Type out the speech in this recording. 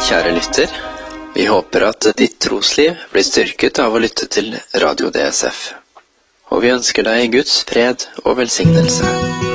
kjære lytter. Vi håper at ditt trosliv blir styrket av å lytte til Radio DSF. Og vi ønsker deg Guds fred og velsignelse.